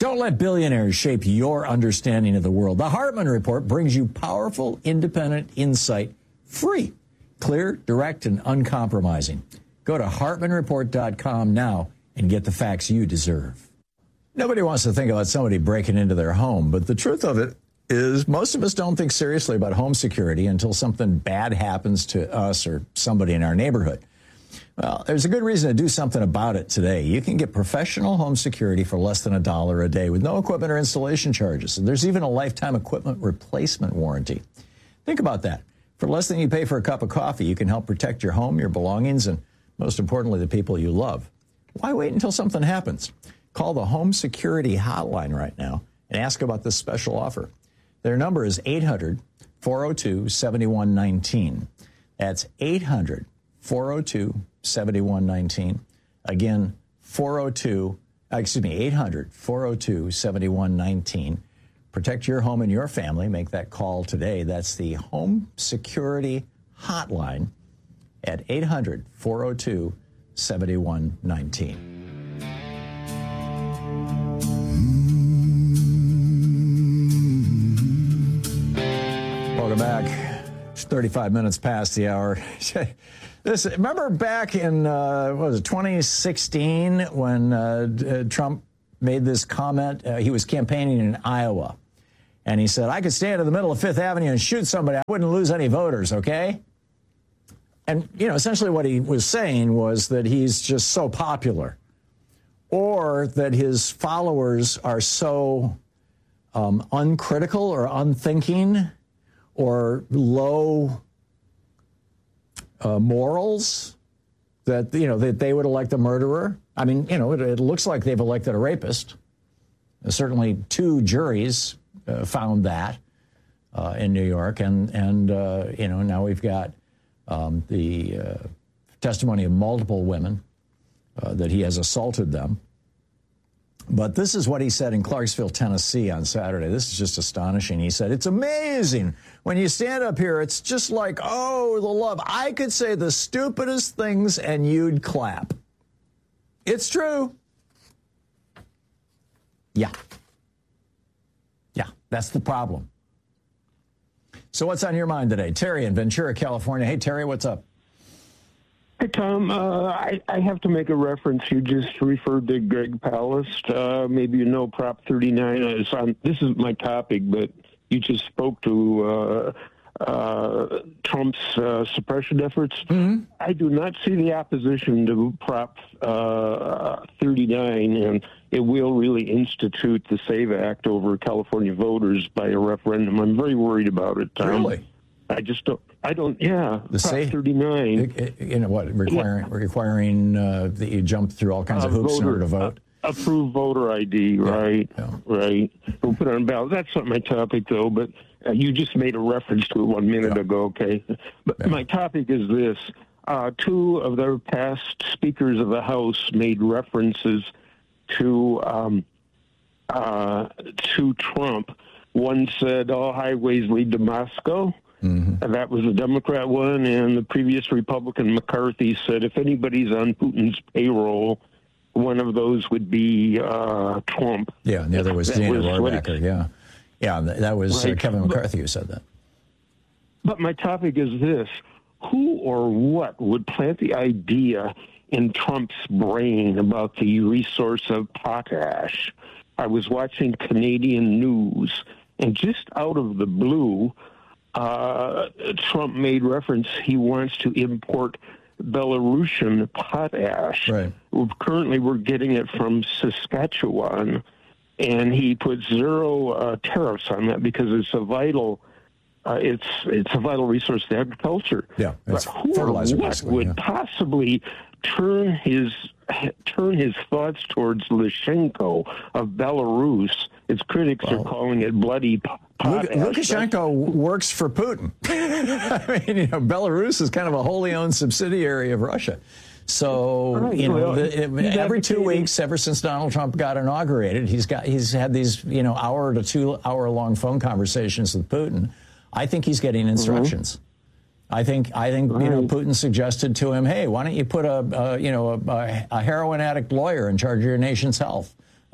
Don't let billionaires shape your understanding of the world. The Hartman Report brings you powerful, independent insight, free, clear, direct, and uncompromising. Go to HartmanReport.com now and get the facts you deserve. Nobody wants to think about somebody breaking into their home, but the truth of it is most of us don't think seriously about home security until something bad happens to us or somebody in our neighborhood. Well, there's a good reason to do something about it today. You can get professional home security for less than $1 a day with no equipment or installation charges. And there's even a lifetime equipment replacement warranty. Think about that. For less than you pay for a cup of coffee, you can help protect your home, your belongings, and most importantly, the people you love. Why wait until something happens? Call the Home Security Hotline right now and ask about this special offer. Their number is 800-402-7119. That's 800-402-7119. Again, 800-402-7119. Protect your home and your family. Make that call today. That's the Home Security Hotline at 800-402-7119. Welcome back. It's 35 minutes past the hour. Remember back in 2016 when Trump made this comment? He was campaigning in Iowa, and he said, I could stand in the middle of Fifth Avenue and shoot somebody. I wouldn't lose any voters, okay? And, essentially what he was saying was that he's just so popular, or that his followers are so uncritical or unthinking or low morals that, that they would elect a murderer. I mean, it looks like they've elected a rapist. Certainly 2 juries found that in New York. And now we've got the testimony of multiple women that he has assaulted them. But this is what he said in Clarksville, Tennessee on Saturday. This is just astonishing. He said, it's amazing. When you stand up here, it's just like, oh, the love. I could say the stupidest things and you'd clap. It's true. Yeah. Yeah, that's the problem. So what's on your mind today? Terry in Ventura, California. Hey, Terry, what's up? Hey, Tom, I have to make a reference. You just referred to Greg Palast. Maybe you know Prop 39. This is my topic, but you just spoke to Trump's suppression efforts. Mm-hmm. I do not see the opposition to Prop 39, and it will really institute the SAVE Act over California voters by a referendum. I'm very worried about it, Tom. Really? Yeah. The Prop 39. Requiring that you jump through all kinds of hoops in order to vote? Approved voter ID, right? Yeah. Right. We'll put it on ballot. That's not my topic, though, but you just made a reference to it 1 minute ago, okay? But my topic is this. 2 of their past speakers of the House made references to Trump. One said, all highways lead to Moscow. Mm-hmm. That was the Democrat one, and the previous Republican McCarthy said if anybody's on Putin's payroll, one of those would be Trump. Yeah, and the other was Dana Rohrabacher, yeah. Yeah, that was right. Kevin McCarthy who said that. But my topic is this. Who or what would plant the idea in Trump's brain about the resource of potash? I was watching Canadian news, and just out of the blue, Trump made reference he wants to import Belarusian potash. Right. Currently, we're getting it from Saskatchewan, and he put 0 tariffs on that because it's a vital resource to agriculture. Yeah, it's fertilizer. What would possibly turn his thoughts towards Lukashenko of Belarus? Its critics are calling it bloody potash. Lukashenko works for Putin. I mean, Belarus is kind of a wholly owned subsidiary of Russia. So, every 2 weeks, ever since Donald Trump got inaugurated, he's had these, hour to 2 hour long phone conversations with Putin. I think he's getting instructions. Mm-hmm. I think Putin suggested to him, hey, why don't you put a heroin addict lawyer in charge of your nation's health?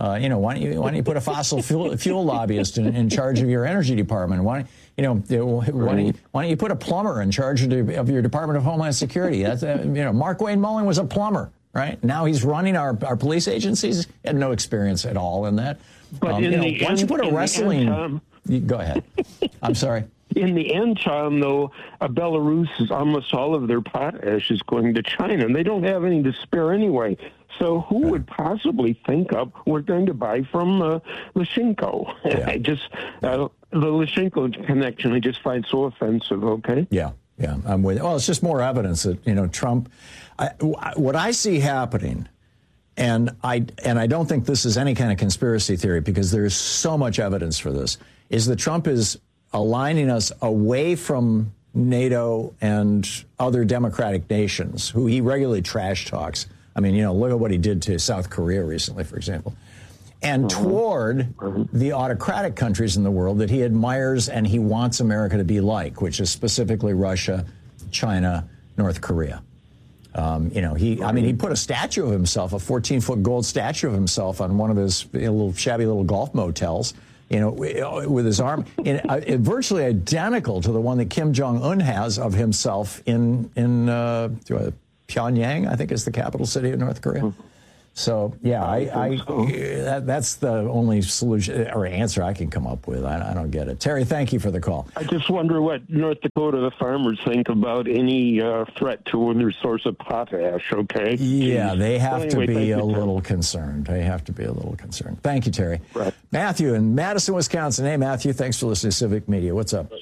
Why don't you put a fossil fuel lobbyist in charge of your energy department? Why don't you put a plumber in charge of your Department of Homeland Security? That's Mark Wayne Mullen was a plumber, right? Now he's running our police agencies. He had no experience at all in that. But why don't you put a wrestling? Go ahead. I'm sorry. In the end, Tom, though, Belarus is almost all of their potash is going to China, and they don't have any to spare anyway. So who would possibly think of we're going to buy from Lyshenko? Yeah. The Lyshenko connection I just find so offensive, okay? Yeah, I'm with you. Well, it's just more evidence that, Trump, what I see happening, and I don't think this is any kind of conspiracy theory because there's so much evidence for this, is that Trump is aligning us away from NATO and other democratic nations who he regularly trash talks. I mean, look at what he did to South Korea recently, for example, and toward the autocratic countries in the world that he admires and he wants America to be like, which is specifically Russia, China, North Korea. He put a statue of himself, a 14-foot gold statue of himself on one of his shabby little golf motels, with his arm virtually identical to the one that Kim Jong-un has of himself in Pyongyang, I think is the capital city of North Korea. So, yeah, that's the only solution or answer I can come up with. I don't get it. Terry, thank you for the call. I just wonder what North Dakota farmers think about any threat to their source of potash, okay? Yeah, they have to be a little concerned. Thank you, Terry. Right. Matthew in Madison, Wisconsin. Hey, Matthew, thanks for listening to Civic Media. What's up?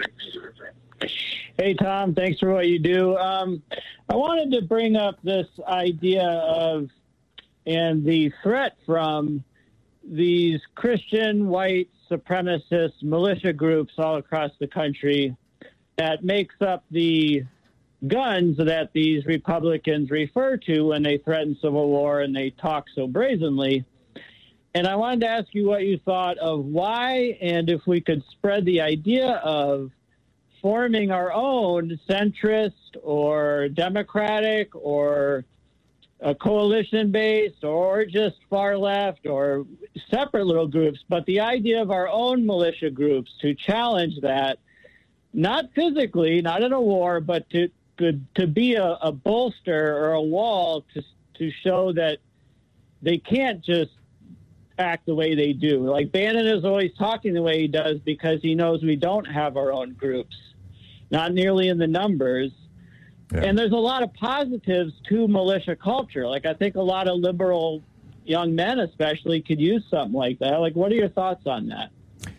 Hey, Tom, thanks for what you do. I wanted to bring up this idea of and the threat from these Christian white supremacist militia groups all across the country that makes up the guns that these Republicans refer to when they threaten civil war and they talk so brazenly. And I wanted to ask you what you thought of why, and if we could spread the idea of forming our own centrist or democratic or a coalition-based or just far left or separate little groups, but the idea of our own militia groups to challenge that, not physically, not in a war, but to be a bolster or a wall to show that they can't just act the way they do. Like Bannon is always talking the way he does because he knows we don't have our own groups, not nearly in the numbers. Yeah. And there's a lot of positives to militia culture. Like I think a lot of liberal young men especially could use something like that. Like what are your thoughts on that?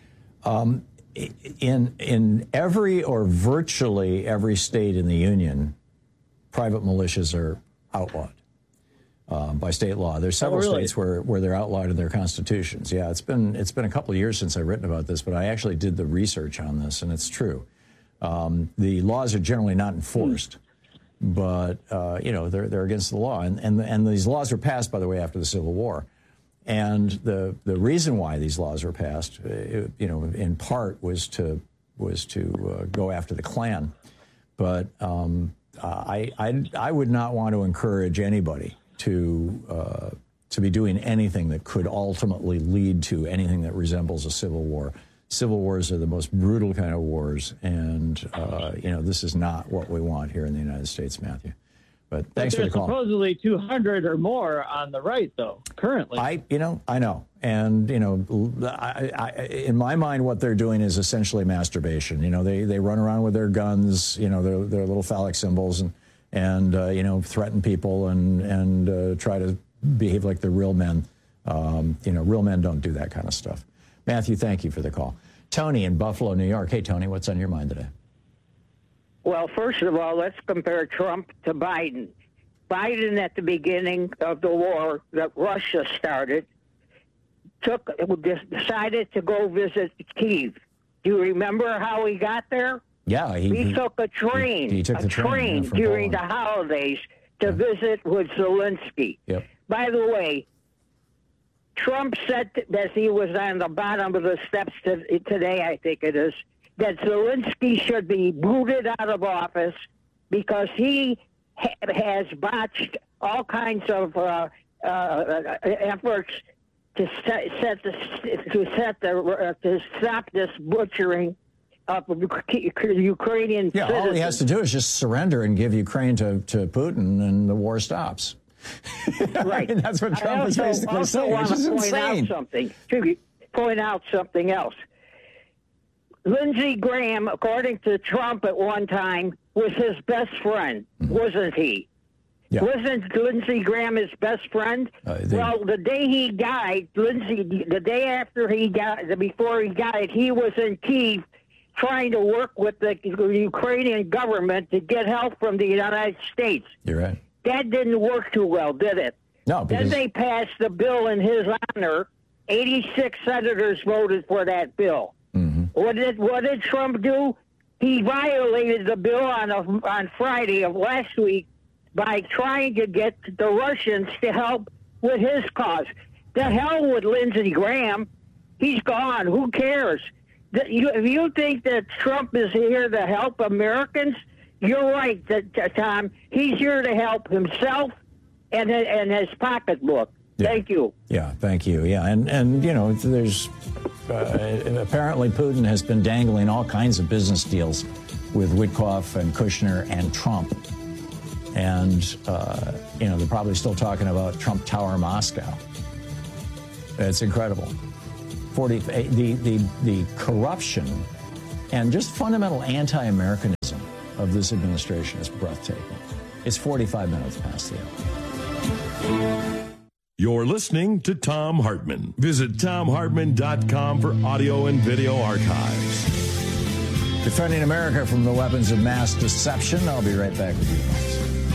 In every or virtually every state in the union, private militias are outlawed by state law. There's several states where they're outlawed in their constitutions. Yeah, it's been a couple of years since I've written about this, but I actually did the research on this, and it's true. The laws are generally not enforced, but they're against the law, and these laws were passed, by the way, after the Civil War. And the reason why these laws were passed, in part was to go after the Klan. But I would not want to encourage anybody to be doing anything that could ultimately lead to anything that resembles a civil war. Civil wars are the most brutal kind of wars, and this is not what we want here in the United States, Matthew. But thanks for the call. There's supposedly 200 or more on the right, though, currently. I know. And, in my mind, what they're doing is essentially masturbation. They run around with their guns, their little phallic symbols and threaten people and try to behave like they're real men. Real men don't do that kind of stuff. Matthew, thank you for the call. Tony in Buffalo, New York. Hey, Tony, what's on your mind today? Well, first of all, let's compare Trump to Biden. Biden, at the beginning of the war that Russia started, decided to go visit Kyiv. Do you remember how he got there? Yeah, he took a train. He took the train during the holidays to visit with Zelensky. Yep. By the way, Trump said that he was on the bottom of the steps today, I think it is, that Zelensky should be booted out of office because he has botched all kinds of efforts to stop this butchering of Ukrainian Yeah, citizens. all he has to do is just surrender and give Ukraine to Putin, and the war stops. Right. I mean, that's what Trump is basically saying, which is insane. Point out something else. Lindsey Graham, according to Trump at one time, was his best friend, wasn't he? Yeah. Wasn't Lindsey Graham his best friend? Well, the day he died, the day after he died, before he died, he was in Kyiv trying to work with the Ukrainian government to get help from the United States. You're right. That didn't work too well, did it? No, because Then they passed the bill in his honor. 86 senators voted for that bill. Mm-hmm. What did Trump do? He violated the bill on Friday of last week by trying to get the Russians to help with his cause. The hell with Lindsey Graham. He's gone. Who cares? If you think that Trump is here to help Americans, you're right, Tom. He's here to help himself and his pocketbook. Yeah. Thank you. Yeah, thank you. Yeah, and you know, there's apparently Putin has been dangling all kinds of business deals with Witkoff and Kushner and Trump. And, you know, they're probably still talking about Trump Tower Moscow. It's incredible. The corruption and just fundamental anti-Americanism of this administration is breathtaking. It's 45 minutes past the hour. You're listening to Thom Hartmann. Visit ThomHartmann.com for audio and video archives. Defending America from the weapons of mass deception. I'll be right back with you, folks.